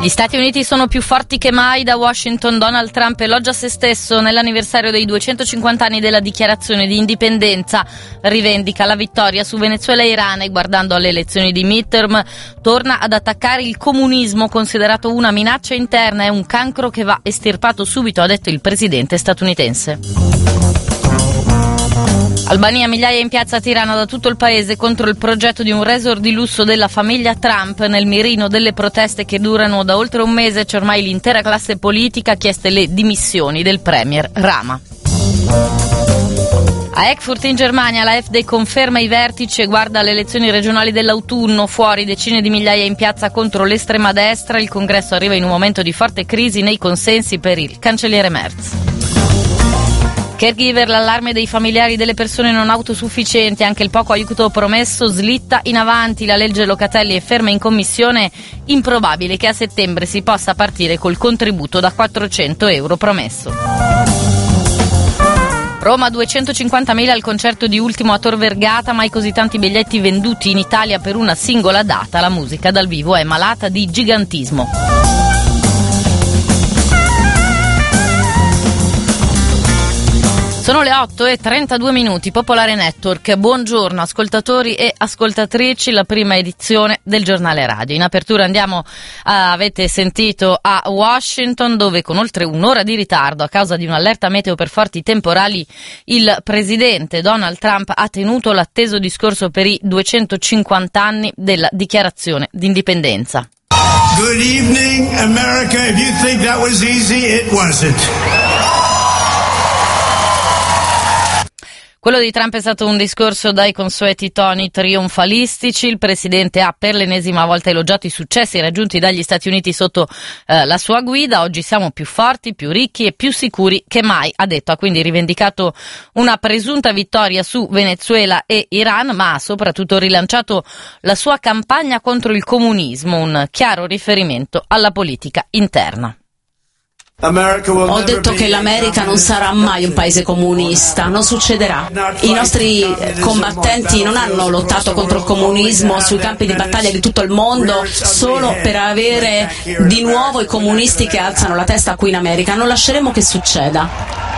Gli Stati Uniti sono più forti che mai. Da Washington Donald Trump elogia se stesso nell'anniversario dei 250 anni della dichiarazione di indipendenza, rivendica la vittoria su Venezuela e Iran e, guardando alle elezioni di midterm, torna ad attaccare il comunismo, considerato una minaccia interna e un cancro che va estirpato subito, ha detto il presidente statunitense. Albania, migliaia in piazza a Tirana da tutto il paese contro il progetto di un resort di lusso della famiglia Trump. Nel mirino delle proteste che durano da oltre un mese c'è ormai l'intera classe politica ha chiesto le dimissioni del premier Rama. A Erfurt in Germania l'AfD conferma i vertici e guarda alle elezioni regionali dell'autunno. Fuori decine di migliaia in piazza contro l'estrema destra. Il congresso arriva in un momento di forte crisi nei consensi per il cancelliere Merz. Caregiver, l'allarme dei familiari delle persone non autosufficienti, anche il poco aiuto promesso slitta in avanti. La legge Locatelli è ferma in commissione, improbabile che a settembre si possa partire col contributo da 400 euro promesso. Roma, 250.000 al concerto di Ultimo a Tor Vergata, mai così tanti biglietti venduti in Italia per una singola data. La musica dal vivo è malata di gigantismo. Sono le 8:32, Popolare Network. Buongiorno ascoltatori e ascoltatrici, la prima edizione del giornale radio. In apertura andiamo, avete sentito, a Washington, dove con oltre un'ora di ritardo a causa di un'allerta meteo per forti temporali il presidente Donald Trump ha tenuto l'atteso discorso per i 250 anni della dichiarazione d'indipendenza. Good evening, America. If you think that was easy, it wasn't. Quello di Trump è stato un discorso dai consueti toni trionfalistici. Il presidente ha per l'ennesima volta elogiato i successi raggiunti dagli Stati Uniti sotto la sua guida. Oggi siamo più forti, più ricchi e più sicuri che mai, ha detto. Ha quindi rivendicato una presunta vittoria su Venezuela e Iran, ma ha soprattutto rilanciato la sua campagna contro il comunismo, un chiaro riferimento alla politica interna. Ho detto che l'America non sarà mai un paese comunista, non succederà. I nostri combattenti non hanno lottato contro il comunismo sui campi di battaglia di tutto il mondo solo per avere di nuovo i comunisti che alzano la testa qui in America. Non lasceremo che succeda.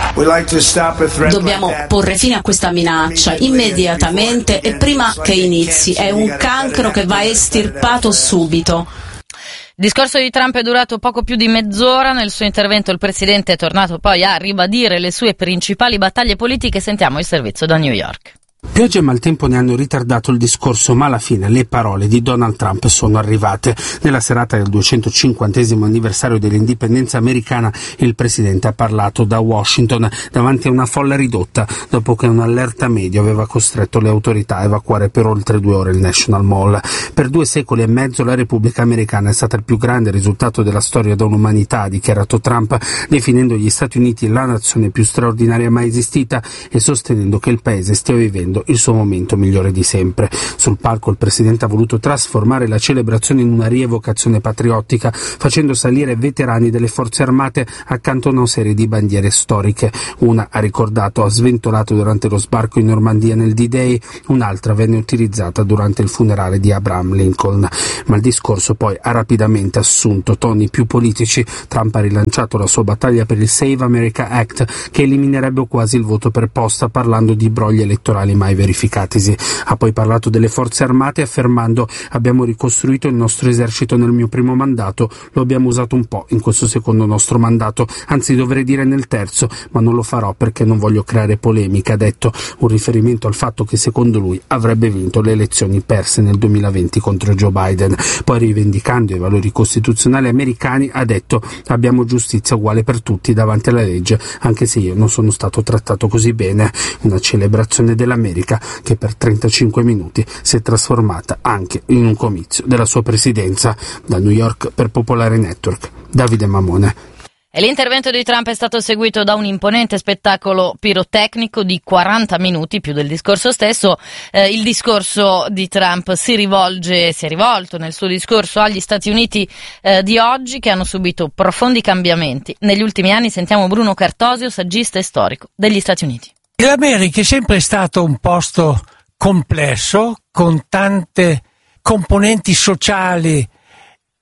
Dobbiamo porre fine a questa minaccia immediatamente e prima che inizi. È un cancro che va estirpato subito. Il discorso di Trump è durato poco più di mezz'ora. Nel suo intervento il presidente è tornato poi a ribadire le sue principali battaglie politiche. Sentiamo il servizio da New York. Pioggia e maltempo ne hanno ritardato il discorso, ma alla fine le parole di Donald Trump sono arrivate. Nella serata del 250° anniversario dell'indipendenza americana, il presidente ha parlato da Washington davanti a una folla ridotta, dopo che un'allerta medio aveva costretto le autorità a evacuare per oltre 2 ore il National Mall. Per 2 secoli e mezzo la Repubblica Americana è stata il più grande risultato della storia dell'umanità, ha dichiarato Trump, definendo gli Stati Uniti la nazione più straordinaria mai esistita e sostenendo che il paese stia vivendo il suo momento migliore di sempre. Sul palco il presidente ha voluto trasformare la celebrazione in una rievocazione patriottica, facendo salire veterani delle forze armate accanto a una serie di bandiere storiche. Una, ha ricordato, ha sventolato durante lo sbarco in Normandia nel D-Day, un'altra venne utilizzata durante il funerale di Abraham Lincoln. Ma il discorso poi ha rapidamente assunto toni più politici. Trump ha rilanciato la sua battaglia per il Save America Act, che eliminerebbe quasi il voto per posta, parlando di brogli elettorali mai verificatisi. Ha poi parlato delle forze armate affermando: abbiamo ricostruito il nostro esercito nel mio primo mandato, lo abbiamo usato un po' in questo secondo nostro mandato, anzi dovrei dire nel terzo, ma non lo farò perché non voglio creare polemica, ha detto, un riferimento al fatto che secondo lui avrebbe vinto le elezioni perse nel 2020 contro Joe Biden. Poi, rivendicando i valori costituzionali americani, ha detto: abbiamo giustizia uguale per tutti davanti alla legge, anche se io non sono stato trattato così bene. Una celebrazione dell'America che per 35 minuti si è trasformata anche in un comizio della sua presidenza. Da New York per Popolare Network, Davide Mamone. E l'intervento di Trump è stato seguito da un imponente spettacolo pirotecnico di 40 minuti, più del discorso stesso. Il discorso di Trump si è rivolto nel suo discorso agli Stati Uniti di oggi, che hanno subito profondi cambiamenti negli ultimi anni. Sentiamo Bruno Cartosio, saggista e storico degli Stati Uniti. L'America è sempre stato un posto complesso, con tante componenti sociali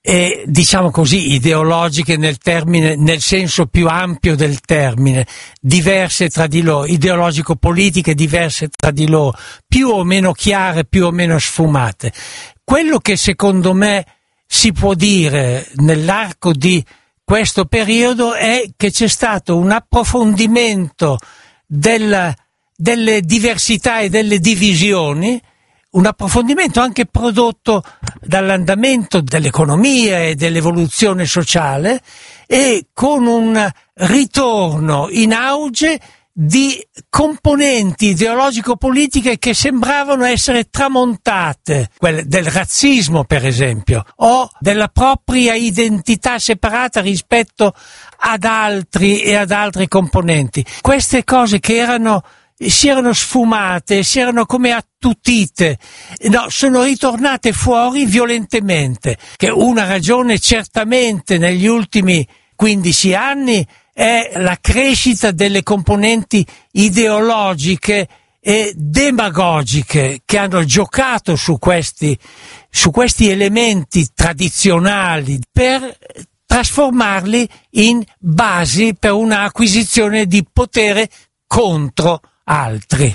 diciamo così, ideologiche nel senso più ampio del termine, diverse tra di loro, ideologico-politiche diverse tra di loro, più o meno chiare, più o meno sfumate. Quello che secondo me si può dire nell'arco di questo periodo è che c'è stato un approfondimento delle diversità e delle divisioni, un approfondimento anche prodotto dall'andamento dell'economia e dell'evoluzione sociale, e con un ritorno in auge di componenti ideologico-politiche che sembravano essere tramontate, quelle del razzismo per esempio, o della propria identità separata rispetto ad altri e ad altre componenti. Queste cose che si erano sfumate, si erano come attutite, sono ritornate fuori violentemente, che una ragione certamente negli ultimi 15 anni è la crescita delle componenti ideologiche e demagogiche che hanno giocato su questi elementi tradizionali per trasformarli in basi per una acquisizione di potere contro altri.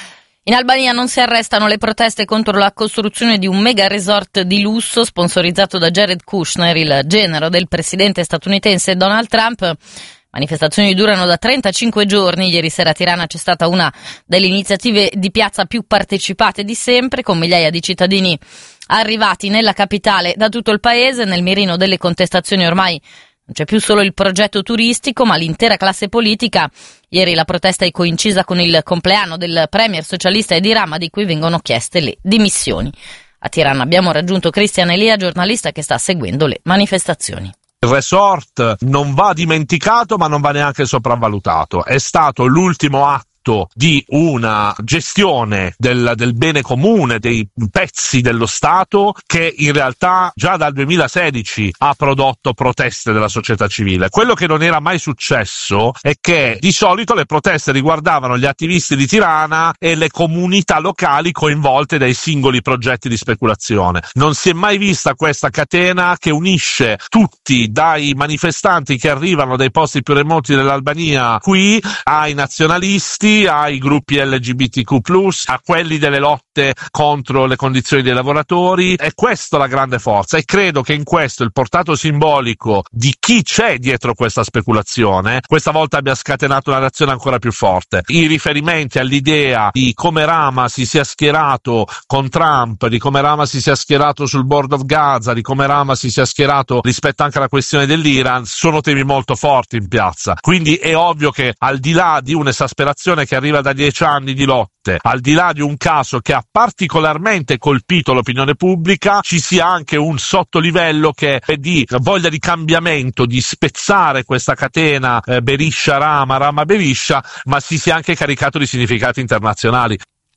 In Albania non si arrestano le proteste contro la costruzione di un mega resort di lusso sponsorizzato da Jared Kushner, il genero del presidente statunitense Donald Trump. Manifestazioni durano da 35 giorni. Ieri sera a Tirana c'è stata una delle iniziative di piazza più partecipate di sempre, con migliaia di cittadini arrivati nella capitale da tutto il paese. Nel mirino delle contestazioni ormai non c'è più solo il progetto turistico, ma l'intera classe politica. Ieri la protesta è coincisa con il compleanno del premier socialista Edi Rama, di cui vengono chieste le dimissioni. A Tirana abbiamo raggiunto Cristian Elia, giornalista che sta seguendo le manifestazioni. Il resort non va dimenticato, ma non va neanche sopravvalutato. È stato l'ultimo atto di una gestione del bene comune, dei pezzi dello Stato, che in realtà già dal 2016 ha prodotto proteste della società civile. Quello che non era mai successo è che di solito le proteste riguardavano gli attivisti di Tirana e le comunità locali coinvolte dai singoli progetti di speculazione. Non si è mai vista questa catena che unisce tutti, dai manifestanti che arrivano dai posti più remoti dell'Albania qui, ai nazionalisti, ai gruppi LGBTQ+, a quelli delle lotte contro le condizioni dei lavoratori. È questa la grande forza, e credo che in questo il portato simbolico di chi c'è dietro questa speculazione questa volta abbia scatenato una reazione ancora più forte. I riferimenti all'idea di come Rama si sia schierato con Trump, di come Rama si sia schierato sul Board of Gaza, di come Rama si sia schierato rispetto anche alla questione dell'Iran, sono temi molto forti in piazza. Quindi è ovvio che, al di là di un'esasperazione che arriva da 10 anni di lotte, al di là di un caso che ha particolarmente colpito l'opinione pubblica, ci sia anche un sottolivello che è di voglia di cambiamento, di spezzare questa catena Berisha-Rama, Rama-Berisha, ma si sia anche caricato di significati internazionali.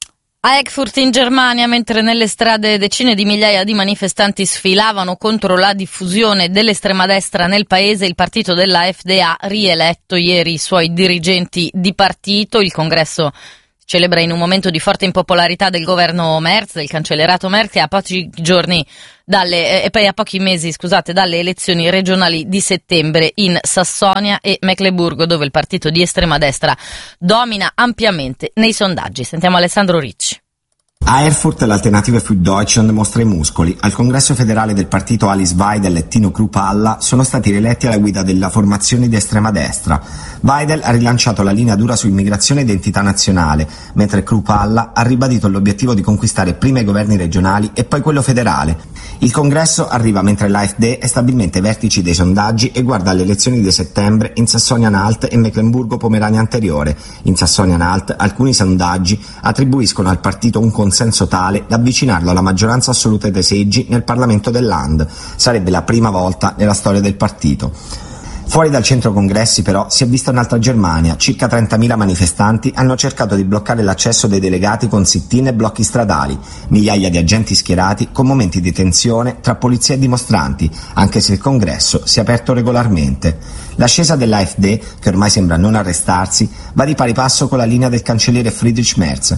A Erfurt in Germania, mentre nelle strade decine di migliaia di manifestanti sfilavano contro la diffusione dell'estrema destra nel paese, il partito dell'AfD ha rieletto ieri i suoi dirigenti di partito. Il congresso celebra in un momento di forte impopolarità del governo Merz, del cancellerato Merz, a pochi mesi dalle elezioni regionali di settembre in Sassonia e Mecleburgo, dove il partito di estrema destra domina ampiamente nei sondaggi. Sentiamo Alessandro Ricci. A Erfurt l'Alternative für Deutschland mostra i muscoli. Al congresso federale del partito Alice Weidel e Tino Kruppalla sono stati rieletti alla guida della formazione di estrema destra. Weidel ha rilanciato la linea dura su immigrazione e identità nazionale, mentre Kruppalla ha ribadito l'obiettivo di conquistare prima i governi regionali e poi quello federale. Il congresso arriva mentre l'AfD è stabilmente ai vertici dei sondaggi e guarda alle elezioni di settembre in Sassonia-Anhalt e Mecklenburgo-Pomerania Anteriore. In Sassonia-Anhalt alcuni sondaggi attribuiscono al partito un consenso tale da avvicinarlo alla maggioranza assoluta dei seggi nel Parlamento del Land. Sarebbe la prima volta nella storia del partito. Fuori dal centro congressi però si è vista un'altra Germania. Circa 30.000 manifestanti hanno cercato di bloccare l'accesso dei delegati con sit-in e blocchi stradali, migliaia di agenti schierati con momenti di tensione tra polizia e dimostranti, anche se il congresso si è aperto regolarmente. L'ascesa dell'AfD, che ormai sembra non arrestarsi, va di pari passo con la linea del cancelliere Friedrich Merz.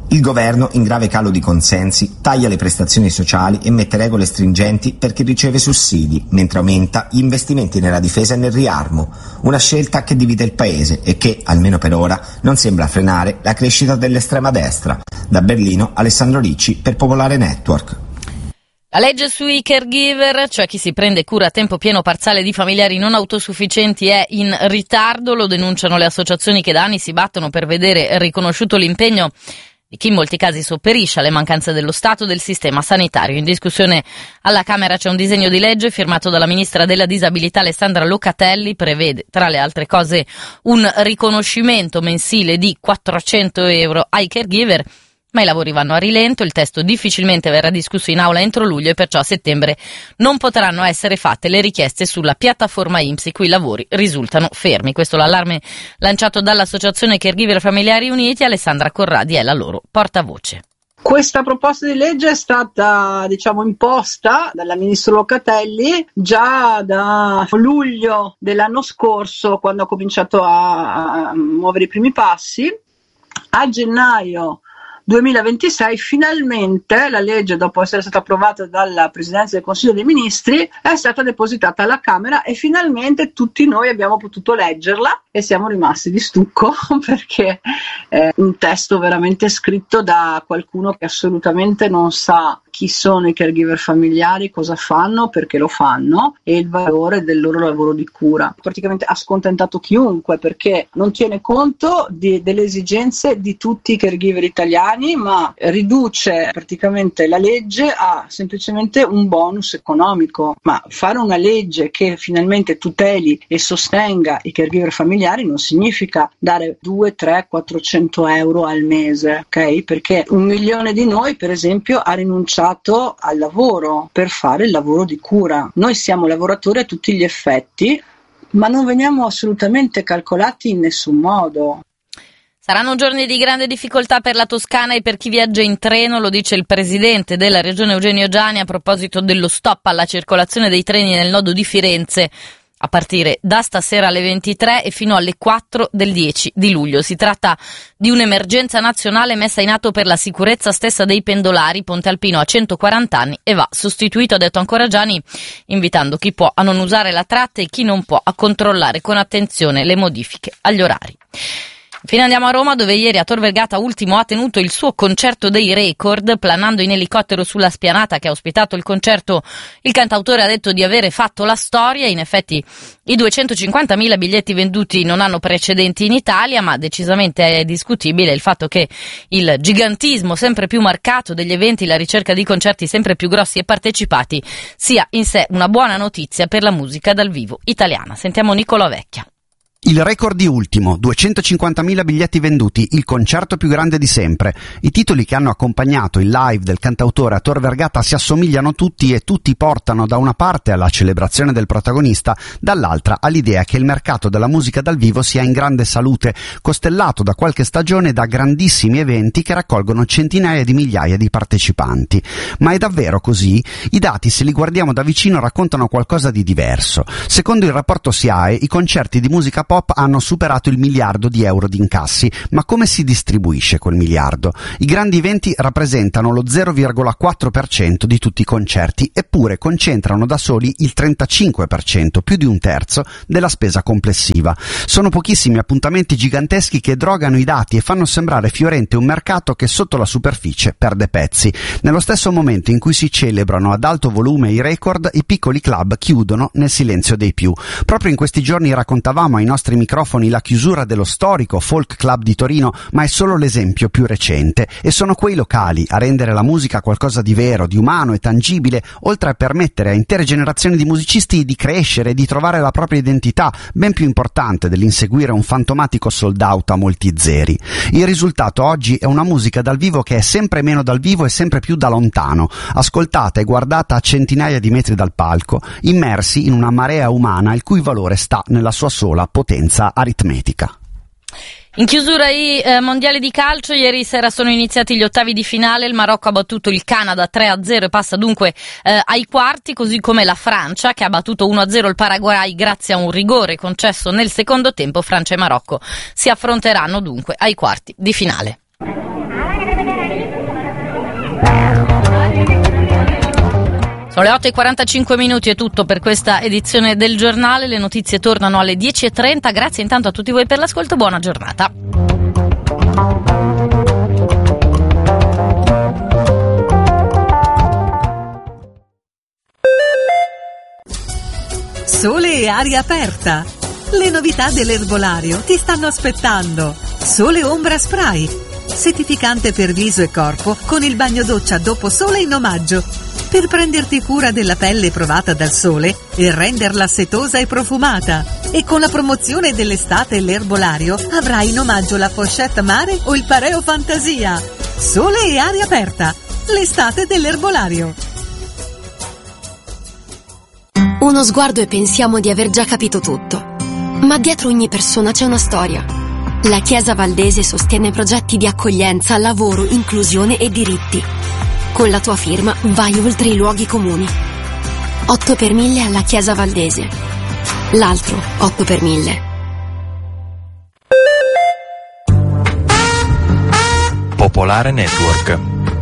Il governo, in grave calo di consensi, taglia le prestazioni sociali e mette regole stringenti per chi riceve sussidi, mentre aumenta gli investimenti nella difesa e nel riarmo, una scelta che divide il paese e che, almeno per ora, non sembra frenare la crescita dell'estrema destra. Da Berlino, Alessandro Ricci per Popolare Network. La legge sui caregiver, cioè chi si prende cura a tempo pieno parziale di familiari non autosufficienti, è in ritardo, lo denunciano le associazioni che da anni si battono per vedere riconosciuto l'impegno di chi in molti casi sopperisce alle mancanze dello Stato del sistema sanitario. In discussione alla Camera c'è un disegno di legge firmato dalla ministra della disabilità Alessandra Locatelli, prevede tra le altre cose un riconoscimento mensile di 400 euro ai caregiver, ma i lavori vanno a rilento, il testo difficilmente verrà discusso in aula entro luglio e perciò a settembre non potranno essere fatte le richieste sulla piattaforma INPS, i cui lavori risultano fermi. Questo l'allarme lanciato dall'Associazione Caregiver Familiari Uniti. Alessandra Corradi è la loro portavoce. Questa proposta di legge è stata, imposta dalla ministra Locatelli già da luglio dell'anno scorso, quando ha cominciato a muovere i primi passi. A gennaio 2026 finalmente la legge, dopo essere stata approvata dalla Presidenza del Consiglio dei Ministri, è stata depositata alla Camera e finalmente tutti noi abbiamo potuto leggerla e siamo rimasti di stucco perché è un testo veramente scritto da qualcuno che assolutamente non sa chi sono i caregiver familiari, cosa fanno, perché lo fanno e il valore del loro lavoro di cura. Praticamente ha scontentato chiunque perché non tiene conto delle esigenze di tutti i caregiver italiani, ma riduce praticamente la legge a semplicemente un bonus economico. Ma fare una legge che finalmente tuteli e sostenga i caregiver familiari non significa dare 2, 3, 400 euro al mese, ok? Perché 1 milione di noi, per esempio, ha rinunciato al lavoro per fare il lavoro di cura. Noi siamo lavoratori a tutti gli effetti, ma non veniamo assolutamente calcolati in nessun modo. Saranno giorni di grande difficoltà per la Toscana e per chi viaggia in treno, lo dice il presidente della regione Eugenio Giani a proposito dello stop alla circolazione dei treni nel nodo di Firenze a partire da stasera alle 23 e fino alle 4 del 10 di luglio. Si tratta di un'emergenza nazionale messa in atto per la sicurezza stessa dei pendolari. Ponte Alpino ha 140 anni e va sostituito, ha detto ancora Giani, invitando chi può a non usare la tratta e chi non può a controllare con attenzione le modifiche agli orari. Infine andiamo a Roma, dove ieri a Tor Vergata Ultimo ha tenuto il suo concerto dei record, planando in elicottero sulla spianata che ha ospitato il concerto. Il cantautore ha detto di avere fatto la storia. In effetti i 250.000 biglietti venduti non hanno precedenti in Italia, ma decisamente è discutibile il fatto che il gigantismo sempre più marcato degli eventi, la ricerca di concerti sempre più grossi e partecipati, sia in sé una buona notizia per la musica dal vivo italiana. Sentiamo Nicola Vecchia. Il record di Ultimo, 250.000 biglietti venduti, il concerto più grande di sempre. I titoli che hanno accompagnato il live del cantautore a Tor Vergata si assomigliano tutti e tutti portano da una parte alla celebrazione del protagonista, dall'altra all'idea che il mercato della musica dal vivo sia in grande salute, costellato da qualche stagione da grandissimi eventi che raccolgono centinaia di migliaia di partecipanti. Ma è davvero così? I dati, se li guardiamo da vicino, raccontano qualcosa di diverso. Secondo il rapporto SIAE, i concerti di musica pop hanno superato il 1 miliardo di euro di incassi, ma come si distribuisce quel miliardo? I grandi eventi rappresentano lo 0,4% di tutti i concerti, eppure concentrano da soli il 35%, più di un terzo, della spesa complessiva. Sono pochissimi appuntamenti giganteschi che drogano i dati e fanno sembrare fiorente un mercato che sotto la superficie perde pezzi. Nello stesso momento in cui si celebrano ad alto volume i record, i piccoli club chiudono nel silenzio dei più. Proprio in questi giorni raccontavamo ai nostri microfoni la chiusura dello storico Folk Club di Torino, ma è solo l'esempio più recente, e sono quei locali a rendere la musica qualcosa di vero, di umano e tangibile, oltre a permettere a intere generazioni di musicisti di crescere e di trovare la propria identità, ben più importante dell'inseguire un fantomatico sold out a molti zeri. Il risultato oggi è una musica dal vivo che è sempre meno dal vivo e sempre più da lontano, ascoltata e guardata a centinaia di metri dal palco, immersi in una marea umana il cui valore sta nella sua sola potenza aritmetica. In chiusura i mondiali di calcio, ieri sera sono iniziati gli ottavi di finale, il Marocco ha battuto il Canada 3-0 e passa dunque ai quarti, così come la Francia che ha battuto 1-0 il Paraguay grazie a un rigore concesso nel secondo tempo. Francia e Marocco si affronteranno dunque ai quarti di finale. Sono le 8:45, è tutto per questa edizione del giornale. Le notizie tornano alle 10:30. Grazie intanto a tutti voi per l'ascolto, buona giornata. Sole e aria aperta. Le novità dell'erbolario ti stanno aspettando. Sole Ombra Spray, settificante per viso e corpo con il bagno doccia dopo sole in omaggio, per prenderti cura della pelle provata dal sole e renderla setosa e profumata. E con la promozione dell'estate l'erbolario avrai in omaggio la pochette mare o il pareo fantasia. Sole e aria aperta, l'estate dell'erbolario. Uno sguardo e pensiamo di aver già capito tutto. Ma dietro ogni persona c'è una storia. La Chiesa Valdese sostiene progetti di accoglienza, lavoro, inclusione e diritti. Con la tua firma vai oltre i luoghi comuni. 8 per 1000 alla Chiesa Valdese. L'altro 8 per 1000. Popolare Network.